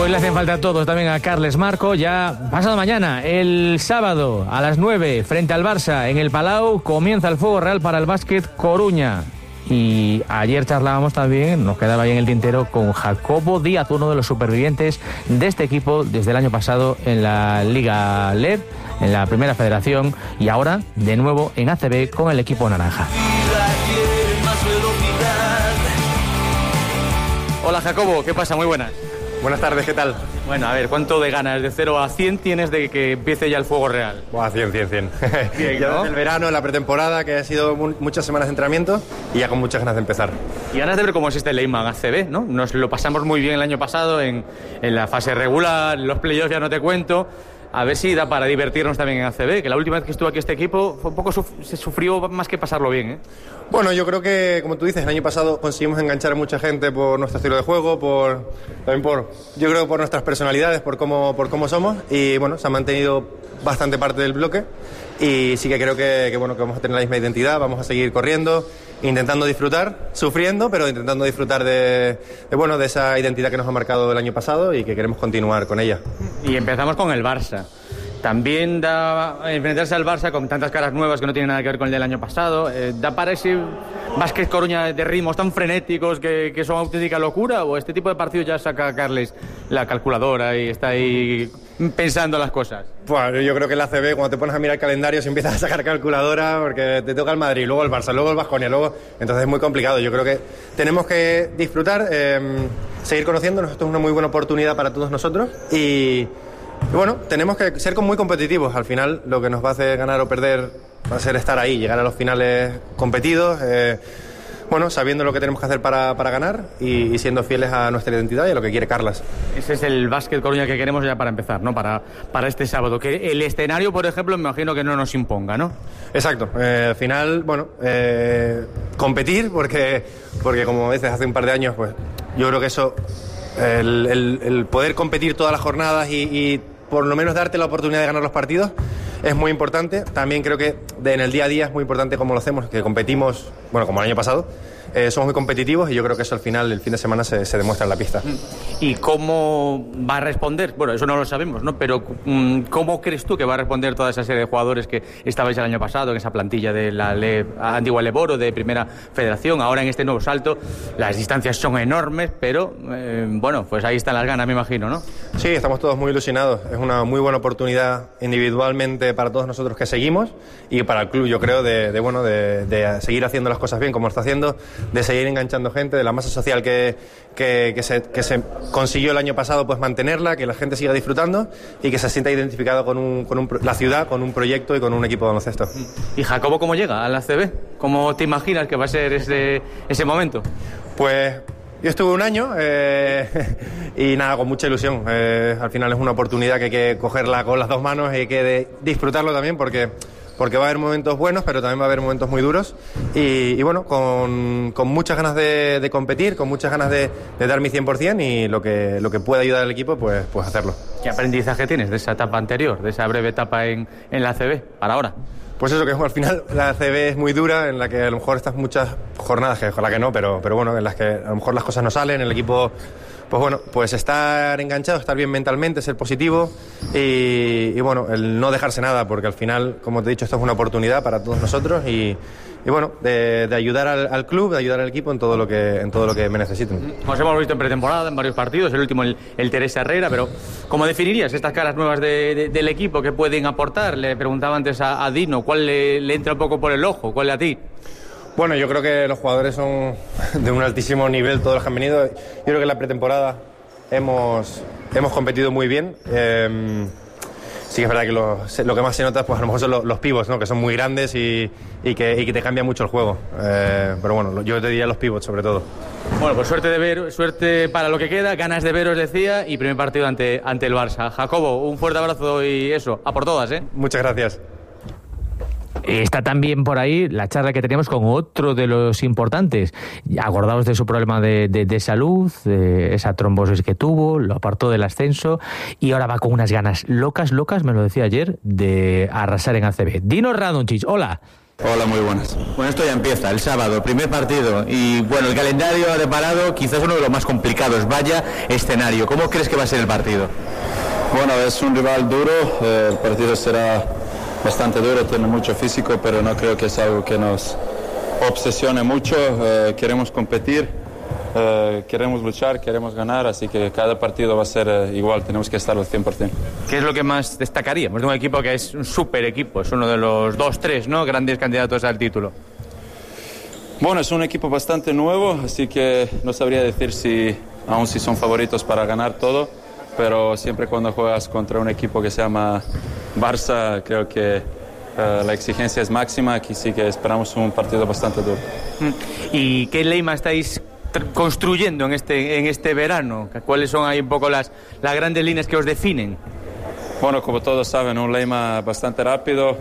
Pues le hacen falta a todos, también a Carles Marco. Ya pasado mañana, el sábado a las 9, frente al Barça en el Palau, comienza el fuego real para el Básquet Coruña. Y ayer charlábamos también, nos quedaba ahí en el tintero, con Jacobo Díaz, uno de los supervivientes de este equipo desde el año pasado en la Liga LEB, en la Primera Federación, y ahora de nuevo en ACB con el equipo naranja. Hola Jacobo, ¿qué pasa? Muy buenas. Buenas tardes, ¿qué tal? Bueno, a ver, ¿cuánto de ganas de 0 a 100 tienes de que empiece ya el fuego real? Buah, 100. Bien, Ya ¿no? desde el verano, la pretemporada, que ha sido muchas semanas de entrenamiento y ya con muchas ganas de empezar. Y ganas de ver cómo es este Leyman ACB, ¿no? Nos lo pasamos muy bien el año pasado en la fase regular, los playoffs ya no te cuento. A ver si da para divertirnos también en ACB, que la última vez que estuvo aquí este equipo fue un poco se sufrió más que pasarlo bien, ¿eh? Bueno, yo creo que, como tú dices, el año pasado conseguimos enganchar a mucha gente por nuestro estilo de juego, yo creo por nuestras personalidades, por cómo somos, y bueno, se ha mantenido bastante parte del bloque, y sí que creo que vamos a tener la misma identidad, vamos a seguir corriendo, intentando disfrutar, sufriendo, pero intentando disfrutar de esa identidad que nos ha marcado el año pasado y que queremos continuar con ella. Y empezamos con el Barça. También da enfrentarse al Barça con tantas caras nuevas que no tienen nada que ver con el del año pasado. ¿Da para ese Básquet Coruña de ritmos tan frenéticos que son auténtica locura? ¿O este tipo de partidos ya saca Carles la calculadora y está ahí pensando las cosas? Bueno, yo creo que en la ACB, cuando te pones a mirar el calendario, si empiezas a sacar calculadora, porque te toca el Madrid, luego el Barça, luego el Baskonia, entonces es muy complicado. Yo creo que tenemos que disfrutar, seguir conociéndonos. Esto es una muy buena oportunidad para todos nosotros y bueno, tenemos que ser muy competitivos. Al final lo que nos va a hacer ganar o perder va a ser estar ahí, llegar a los finales competidos, sabiendo lo que tenemos que hacer para ganar y siendo fieles a nuestra identidad y a lo que quiere Carles. Ese es el Básquet Coruña que queremos ya para empezar, ¿no? Para este sábado. Que el escenario, por ejemplo, me imagino que no nos imponga, ¿no? Exacto. Al final, competir, porque como dices, hace un par de años, pues yo creo que eso, el poder competir todas las jornadas y por lo menos darte la oportunidad de ganar los partidos es muy importante. También creo que en el día a día es muy importante cómo lo hacemos, que competimos, como el año pasado, somos muy competitivos y yo creo que eso al final, el fin de semana, se demuestra en la pista. ¿Y cómo va a responder? Bueno, eso no lo sabemos, ¿no? Pero ¿cómo crees tú que va a responder toda esa serie de jugadores que estabais el año pasado en esa plantilla de la antigua Leboro, de Primera Federación? Ahora en este nuevo salto las distancias son enormes, pero pues ahí están las ganas, me imagino, ¿no? Sí, estamos todos muy ilusionados. Es una muy buena oportunidad individualmente para todos nosotros que seguimos y para el club, yo creo, de seguir haciendo las cosas bien como lo está haciendo, de seguir enganchando gente, de la masa social que se consiguió el año pasado, pues mantenerla, que la gente siga disfrutando y que se sienta identificado con la ciudad, con un proyecto y con un equipo de baloncesto. ¿Y Jacobo cómo llega a la ACB? ¿Cómo te imaginas que va a ser ese momento? Pues yo estuve un año y nada, con mucha ilusión. Al final es una oportunidad que hay que cogerla con las dos manos y hay que disfrutarlo también porque va a haber momentos buenos, pero también va a haber momentos muy duros y con muchas ganas de competir, con muchas ganas de dar mi 100% y lo que pueda ayudar al equipo, pues hacerlo. ¿Qué aprendizaje tienes de esa etapa anterior, de esa breve etapa en la ACB, para ahora? Pues eso, que al final la ACB es muy dura, en la que a lo mejor estas muchas jornadas, que ojalá que no, pero en las que a lo mejor las cosas no salen, el equipo, pues estar enganchado, estar bien mentalmente, ser positivo y el no dejarse nada, porque al final, como te he dicho, esto es una oportunidad para todos nosotros y de ayudar al club, de ayudar al equipo en todo lo que me necesiten. Os hemos visto en pretemporada, en varios partidos, el último el Teresa Herrera, pero ¿cómo definirías estas caras nuevas del equipo que pueden aportar? Le preguntaba antes a Dino, ¿cuál le entra un poco por el ojo? ¿Cuál a ti? Bueno, yo creo que los jugadores son de un altísimo nivel, todos los que han venido. Yo creo que en la pretemporada hemos competido muy bien. Sí que es verdad que lo que más se nota, pues a lo mejor son los pivots, ¿no? Que son muy grandes y que te cambia mucho el juego. Pero bueno, yo te diría los pivots sobre todo. Bueno, pues suerte para lo que queda, ganas de veros, decía, y primer partido ante el Barça. Jacobo, un fuerte abrazo y eso, a por todas, ¿eh? Muchas gracias. Está también por ahí la charla que teníamos con otro de los importantes. Acordaos de su problema de salud, esa trombosis que tuvo, lo apartó del ascenso y ahora va con unas ganas locas, me lo decía ayer, de arrasar en ACB. Dino Radončić, hola. Hola, muy buenas. Bueno, esto ya empieza, el sábado, primer partido. Y bueno, el calendario ha deparado quizás uno de los más complicados. Vaya escenario. ¿Cómo crees que va a ser el partido? Bueno, es un rival duro, el partido será bastante duro, tiene mucho físico, pero no creo que es algo que nos obsesione mucho. Queremos competir, queremos luchar, queremos ganar, así que cada partido va a ser igual, tenemos que estar al 100%. ¿Qué es lo que más destacaríamos de un equipo que es un súper equipo? Es uno de los 2-3, ¿no?, grandes candidatos al título. Bueno, es un equipo bastante nuevo, así que no sabría decir si son favoritos para ganar todo, pero siempre cuando juegas contra un equipo que se llama Barça, creo que la exigencia es máxima, aquí sí que esperamos un partido bastante duro. ¿Y qué lema estáis construyendo en este verano? ¿Cuáles son ahí un poco las grandes líneas que os definen? Bueno, como todos saben, un lema bastante rápido,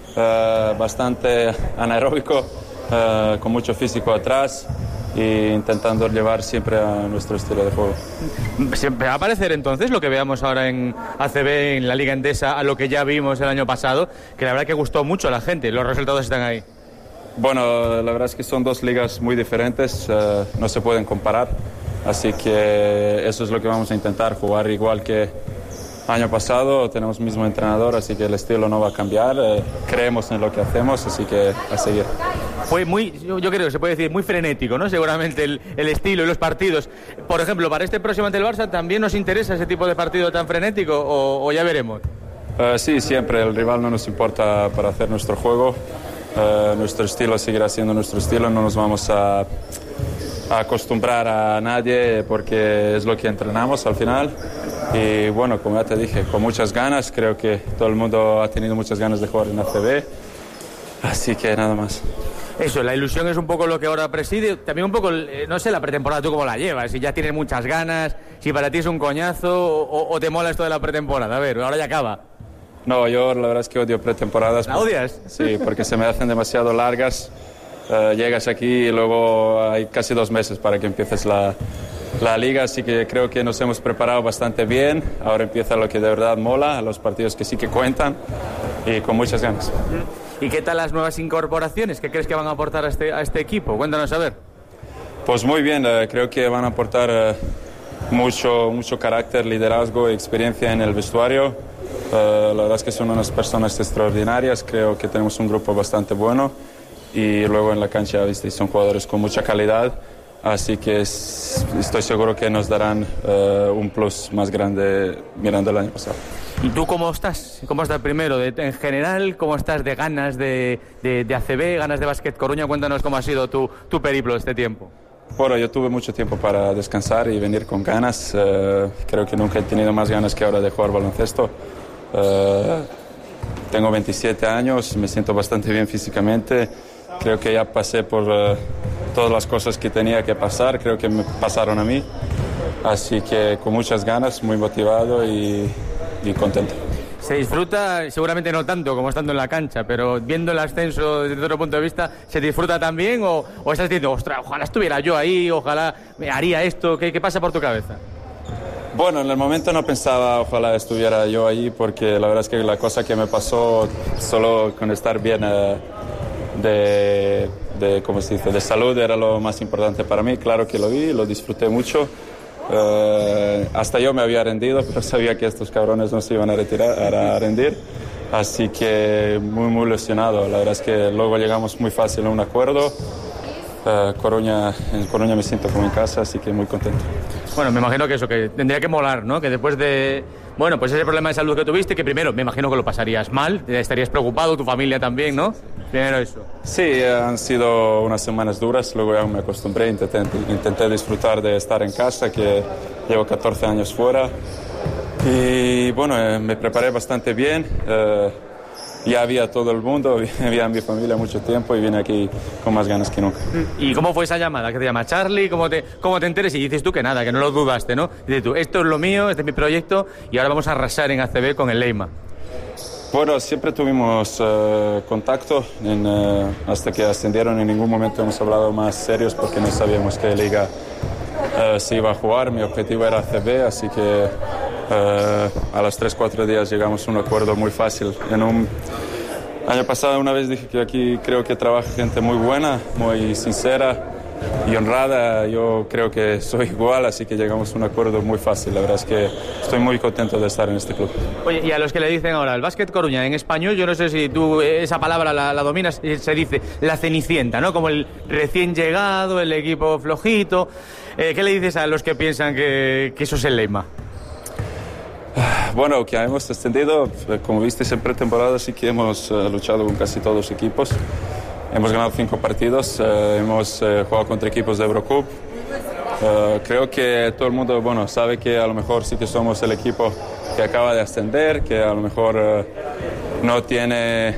bastante anaeróbico, con mucho físico atrás e intentando llevar siempre a nuestro estilo de juego. ¿Va a parecer entonces lo que veamos ahora en ACB, en la Liga Endesa, a lo que ya vimos el año pasado? Que la verdad que gustó mucho a la gente, los resultados están ahí. Bueno, la verdad es que son dos ligas muy diferentes, no se pueden comparar, así que eso es lo que vamos a intentar, jugar igual que año pasado, tenemos el mismo entrenador, así que el estilo no va a cambiar, creemos en lo que hacemos, así que a seguir. Fue yo creo que se puede decir, muy frenético, ¿no? Seguramente el estilo y los partidos. Por ejemplo, para este próximo ante el Barça, ¿también nos interesa ese tipo de partido tan frenético o ya veremos? Sí, siempre, el rival no nos importa para hacer nuestro juego. Nuestro estilo seguirá siendo nuestro estilo, no nos vamos a acostumbrar a nadie porque es lo que entrenamos al final. Y bueno, como ya te dije, con muchas ganas, creo que todo el mundo ha tenido muchas ganas de jugar en ACB, así que nada más. Eso, la ilusión es un poco lo que ahora preside, también un poco, no sé, la pretemporada, ¿tú cómo la llevas? Si ya tienes muchas ganas, si para ti es un coñazo o te mola esto de la pretemporada. A ver, ahora ya acaba. No, yo la verdad es que odio pretemporadas. ¿La odias? Sí, porque se me hacen demasiado largas. Llegas aquí y luego hay casi 2 meses para que empieces la liga, así que creo que nos hemos preparado bastante bien. Ahora empieza lo que de verdad mola, los partidos que sí que cuentan y con muchas ganas. ¿Y qué tal las nuevas incorporaciones? ¿Qué crees que van a aportar a este equipo? Cuéntanos a ver. Pues muy bien, creo que van a aportar mucho carácter, liderazgo y experiencia en el vestuario. La verdad es que son unas personas extraordinarias, creo que tenemos un grupo bastante bueno y luego en la cancha, ¿viste?, son jugadores con mucha calidad, así que estoy seguro que nos darán un plus más grande mirando el año pasado. ¿Y tú cómo estás? ¿Cómo estás primero? En general, ¿cómo estás de ganas de ACB, ganas de Básquet Coruña? Cuéntanos cómo ha sido tu periplo este tiempo. Bueno, yo tuve mucho tiempo para descansar y venir con ganas. Creo que nunca he tenido más ganas que ahora de jugar baloncesto. Tengo 27 años, me siento bastante bien físicamente. Creo que ya pasé por todas las cosas que tenía que pasar, creo que me pasaron a mí. Así que con muchas ganas, muy motivado y contento. Se disfruta, seguramente no tanto como estando en la cancha, pero viendo el ascenso desde otro punto de vista, ¿se disfruta también o estás diciendo, ostras, ojalá estuviera yo ahí, ojalá me haría esto? ¿Qué pasa por tu cabeza? Bueno, en el momento no pensaba ojalá estuviera yo ahí, porque la verdad es que la cosa que me pasó solo con estar bien ¿cómo se dice?, de salud era lo más importante para mí. Claro que lo vi, lo disfruté mucho. Hasta yo me había rendido, pero sabía que estos cabrones no se iban a rendir. Así que muy ilusionado. La verdad es que luego llegamos muy fácil a un acuerdo. En Coruña me siento como en casa, así que muy contento. Bueno, me imagino que eso, que tendría que molar, ¿no? Que después de, bueno, pues ese problema de salud que tuviste, que primero me imagino que lo pasarías mal, estarías preocupado, tu familia también, ¿no? Primero eso. Sí, han sido unas semanas duras, luego ya me acostumbré, intenté disfrutar de estar en casa, que llevo 14 años fuera. Y bueno, me preparé bastante bien. Ya había todo el mundo, había mi familia mucho tiempo y vine aquí con más ganas que nunca. ¿Y cómo fue esa llamada? ¿Qué te llama Charlie? ¿Cómo te enteres? Y dices tú que nada, que no lo dudaste, ¿no? Dices tú, esto es lo mío, este es mi proyecto y ahora vamos a arrasar en ACB con el Leima. Bueno, siempre tuvimos contacto hasta que ascendieron. En ningún momento hemos hablado más serios porque no sabíamos qué liga se iba a jugar. Mi objetivo era ACB, así que a los 3-4 días llegamos a un acuerdo muy fácil en Año pasado una vez dije que aquí creo que trabaja gente muy buena, muy sincera y honrada. Yo creo que soy igual, así que llegamos a un acuerdo muy fácil. La verdad es que estoy muy contento de estar en este club. Oye, y a los que le dicen ahora el Básquet Coruña, en español, yo no sé si tú esa palabra la dominas, se dice la Cenicienta, ¿no? Como el recién llegado, el equipo flojito. ¿Qué le dices a los que piensan que eso es el lema? Bueno, que hemos descendido, como visteis en pretemporada, sí que hemos luchado con casi todos los equipos. Hemos ganado 5 partidos, hemos jugado contra equipos de Eurocup. Creo que todo el mundo sabe que a lo mejor sí que somos el equipo que acaba de ascender, que a lo mejor no tiene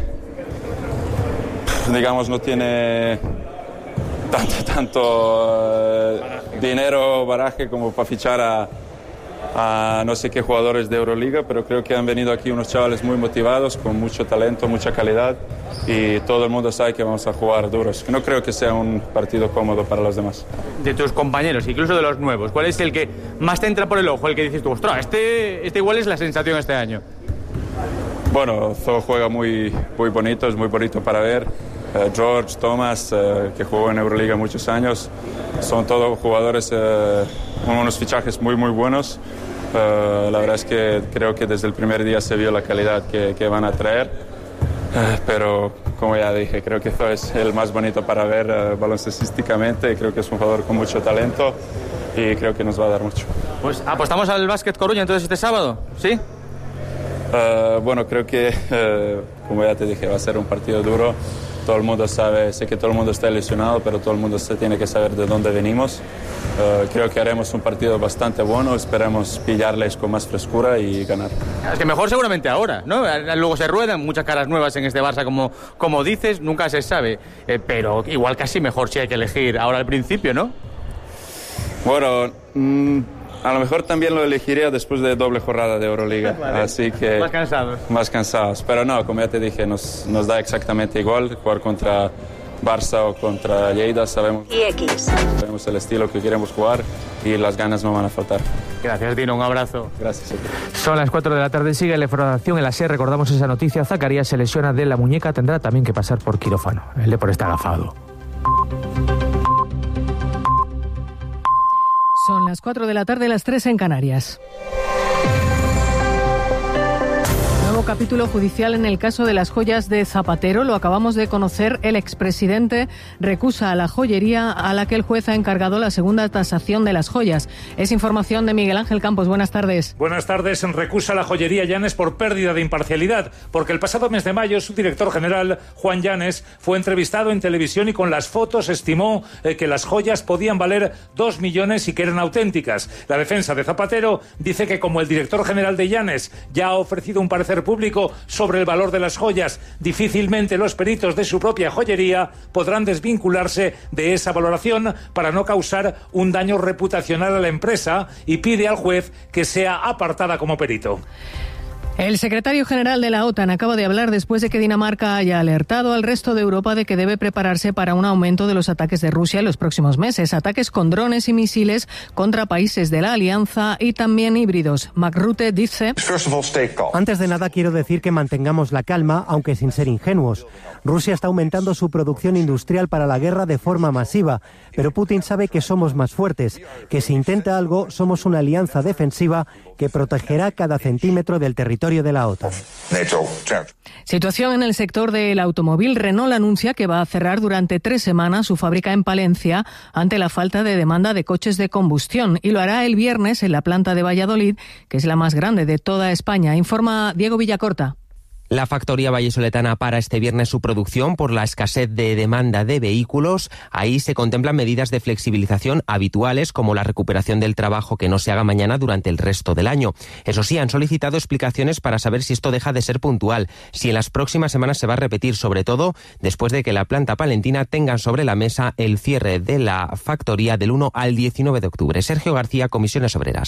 tanto dinero o baraje como para fichar a no sé qué jugadores de Euroliga, pero creo que han venido aquí unos chavales muy motivados, con mucho talento, mucha calidad, y todo el mundo sabe que vamos a jugar duros. No creo que sea un partido cómodo para los demás. De tus compañeros, incluso de los nuevos, ¿cuál es el que más te entra por el ojo, el que dices tú, ostras, este igual es la sensación este año? Bueno, Zo juega muy bonito, es muy bonito para ver. George, Thomas, que jugó en Euroliga muchos años, son todos jugadores con unos fichajes muy buenos. La verdad es que creo que desde el primer día se vio la calidad que van a traer, pero como ya dije, creo que Zo es el más bonito para ver baloncestísticamente. Creo que es un jugador con mucho talento y creo que nos va a dar mucho. Pues apostamos al Básquet Coruña entonces este sábado, ¿sí? Bueno, creo que, como ya te dije, va a ser un partido duro. Todo el mundo sabe, sé que todo el mundo está ilusionado, pero todo el mundo se tiene que saber de dónde venimos. Creo que haremos un partido bastante bueno, esperamos pillarles con más frescura y ganar. Es que mejor seguramente ahora, ¿no? Luego se ruedan muchas caras nuevas en este Barça, como dices, nunca se sabe. Pero igual casi mejor si hay que elegir ahora al principio, ¿no? Bueno, a lo mejor también lo elegiría después de doble jornada de Euroliga, vale. Así que... Más cansados. Pero no, como ya te dije, nos da exactamente igual jugar contra Barça o contra Lleida. Sabemos el estilo que queremos jugar y las ganas no van a faltar. Gracias, Dino, un abrazo. Gracias a ti. Son las 4 de la tarde, sigue la información en la SER. Recordamos esa noticia, Zacarías se lesiona de la muñeca, tendrá también que pasar por quirófano. El Depor está agafado. Son las 4 de la tarde, las 3 en Canarias. Nuevo capítulo judicial en el caso de las joyas de Zapatero. Lo acabamos de conocer. El expresidente recusa a la joyería a la que el juez ha encargado la segunda tasación de las joyas. Es información de Miguel Ángel Campos. Buenas tardes. Buenas tardes. Recusa a la joyería Llanes por pérdida de imparcialidad, porque el pasado mes de mayo su director general, Juan Llanes, fue entrevistado en televisión y con las fotos estimó que las joyas podían valer 2 millones y que eran auténticas. La defensa de Zapatero dice que como el director general de Llanes ya ha ofrecido un parecer público sobre el valor de las joyas, difícilmente los peritos de su propia joyería podrán desvincularse de esa valoración para no causar un daño reputacional a la empresa, y pide al juez que sea apartada como perito. El secretario general de la OTAN acaba de hablar después de que Dinamarca haya alertado al resto de Europa de que debe prepararse para un aumento de los ataques de Rusia en los próximos meses. Ataques con drones y misiles contra países de la alianza y también híbridos. Mark Rutte dice: antes de nada quiero decir que mantengamos la calma, aunque sin ser ingenuos. Rusia está aumentando su producción industrial para la guerra de forma masiva, pero Putin sabe que somos más fuertes, que si intenta algo somos una alianza defensiva que protegerá cada centímetro del territorio de la OTAN. Situación en el sector del automóvil. Renault anuncia que va a cerrar durante 3 semanas su fábrica en Palencia ante la falta de demanda de coches de combustión, y lo hará el viernes en la planta de Valladolid, que es la más grande de toda España. Informa Diego Villacorta. La factoría vallisoletana para este viernes su producción por la escasez de demanda de vehículos. Ahí se contemplan medidas de flexibilización habituales, como la recuperación del trabajo que no se haga mañana durante el resto del año. Eso sí, han solicitado explicaciones para saber si esto deja de ser puntual, si en las próximas semanas se va a repetir, sobre todo después de que la planta palentina tenga sobre la mesa el cierre de la factoría del 1 al 19 de octubre. Sergio García, Comisiones Obreras.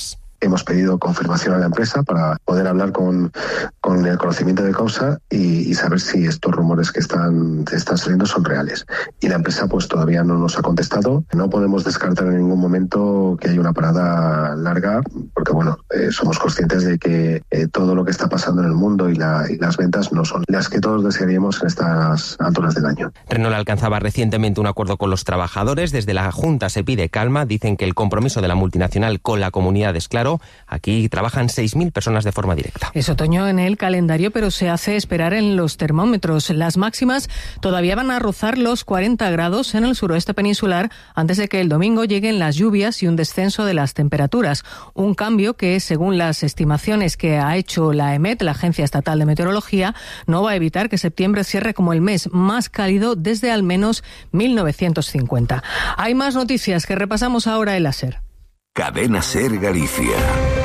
hemos pedido confirmación a la empresa para poder hablar con el conocimiento de causa y saber si estos rumores que están saliendo son reales. Y la empresa pues todavía no nos ha contestado. No podemos descartar en ningún momento que haya una parada larga, porque somos conscientes de que todo lo que está pasando en el mundo y las ventas no son las que todos desearíamos en estas alturas del año. Renault alcanzaba recientemente un acuerdo con los trabajadores. Desde la Junta se pide calma. Dicen que el compromiso de la multinacional con la comunidad es claro. Aquí trabajan 6.000 personas de forma directa. Es otoño en el calendario, pero se hace esperar en los termómetros. Las máximas todavía van a rozar los 40 grados en el suroeste peninsular antes de que el domingo lleguen las lluvias y un descenso de las temperaturas. Un cambio que, según las estimaciones que ha hecho la EMET, la Agencia Estatal de Meteorología, no va a evitar que septiembre cierre como el mes más cálido desde al menos 1950. Hay más noticias que repasamos ahora en la SER. Cadena SER Galicia.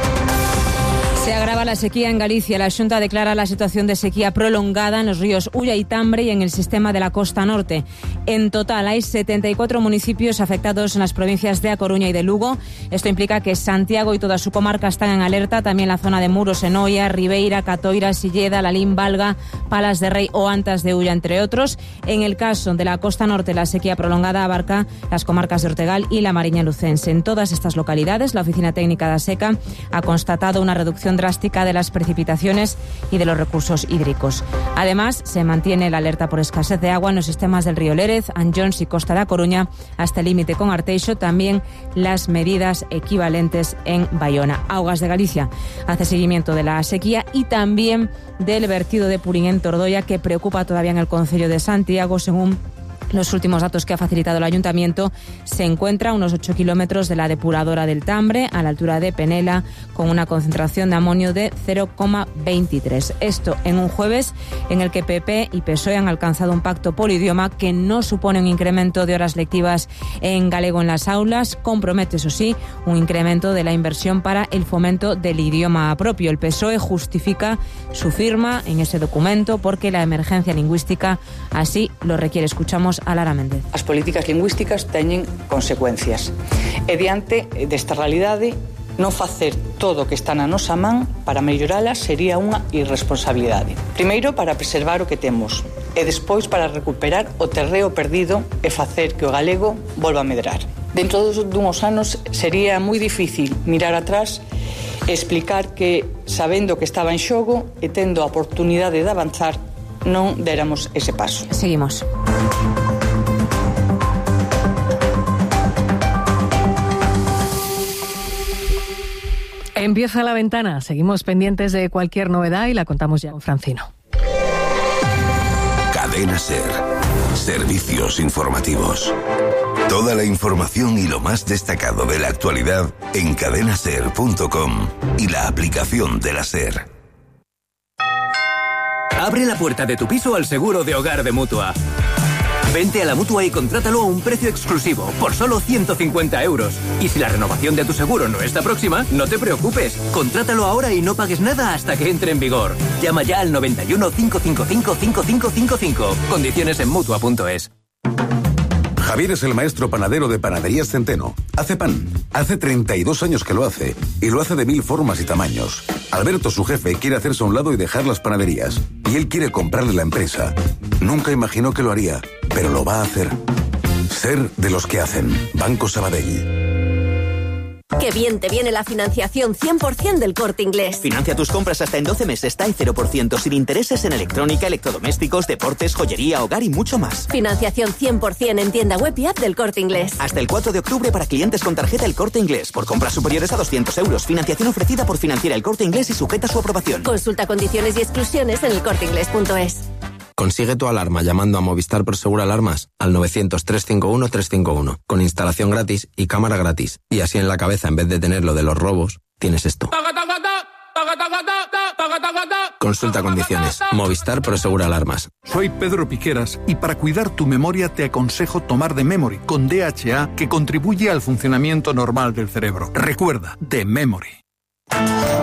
Se agrava la sequía en Galicia. La Xunta declara la situación de sequía prolongada en los ríos Ulla y Tambre y en el sistema de la costa norte. En total hay 74 municipios afectados en las provincias de A Coruña y de Lugo. Esto implica que Santiago y toda su comarca están en alerta. También la zona de Muros, Enoia, Ribeira, Catoira, Silleda, Lalín, Valga, Palas de Rei o Antas de Ulla, entre otros. En el caso de la costa norte, la sequía prolongada abarca las comarcas de Ortegal y la Mariña Lucense. En todas estas localidades, la Oficina Técnica da Seca ha constatado una reducción drástica de las precipitaciones y de los recursos hídricos. Además, se mantiene la alerta por escasez de agua en los sistemas del río Lérez, Anllóns y Costa da Coruña, hasta el límite con Arteixo. También las medidas equivalentes en Baiona. Augas de Galicia hace seguimiento de la sequía y también del vertido de purín en Tordoia, que preocupa todavía en el concello de Santiago. Según los últimos datos que ha facilitado el Ayuntamiento, se encuentra a unos 8 kilómetros de la depuradora del Tambre, a la altura de Penela, con una concentración de amonio de 0,23. Esto en un jueves en el que PP y PSOE han alcanzado un pacto polidioma que no supone un incremento de horas lectivas en galego en las aulas. Compromete, eso sí, un incremento de la inversión para el fomento del idioma propio. El PSOE justifica su firma en ese documento porque la emergencia lingüística así lo requiere. Escuchamos a Lara Méndez. As políticas lingüísticas teñen consecuencias e diante desta realidade non facer todo o que está na nosa man para melloralas sería unha irresponsabilidade. Primeiro, para preservar o que temos e despois para recuperar o terreo perdido e facer que o galego volva a medrar. Dentro dunhos anos sería moi difícil mirar atrás e explicar que, sabendo que estaba en xogo e tendo a oportunidade de avanzar, non déramos ese paso. Seguimos. Empieza La Ventana. Seguimos pendientes de cualquier novedad y la contamos ya con Francino. Cadena SER. Servicios informativos. Toda la información y lo más destacado de la actualidad en cadenaser.com y la aplicación de la SER. Abre la puerta de tu piso al seguro de hogar de Mutua. Vente a la Mutua y contrátalo a un precio exclusivo, por solo 150 €. Y si la renovación de tu seguro no está próxima, no te preocupes. Contrátalo ahora y no pagues nada hasta que entre en vigor. Llama ya al 91 555 5555. Condiciones en Mutua.es. Javier es el maestro panadero de Panaderías Centeno. Hace pan. Hace 32 años que lo hace. Y lo hace de 1000 formas y tamaños. Alberto, su jefe, quiere hacerse a un lado y dejar las panaderías. Y él quiere comprarle la empresa. Nunca imaginó que lo haría, pero lo va a hacer. Ser de los que hacen. Banco Sabadell. Qué bien te viene la financiación 100% del Corte Inglés. Financia tus compras hasta en 12 meses, está en 0% sin intereses en electrónica, electrodomésticos, deportes, joyería, hogar y mucho más. Financiación 100% en tienda web y app del Corte Inglés. Hasta el 4 de octubre para clientes con tarjeta El Corte Inglés. Por compras superiores a 200 €. Financiación ofrecida por Financiera El Corte Inglés y sujeta a su aprobación. Consulta condiciones y exclusiones en elcorteinglés.es. Consigue tu alarma llamando a Movistar Prosegur Alarmas al 900 351 351, con instalación gratis y cámara gratis. Y así en la cabeza, en vez de tener lo de los robos, tienes esto. Consulta condiciones. Movistar Prosegur Alarmas. Soy Pedro Piqueras y para cuidar tu memoria te aconsejo tomar The Memory con DHA, que contribuye al funcionamiento normal del cerebro. Recuerda, The Memory.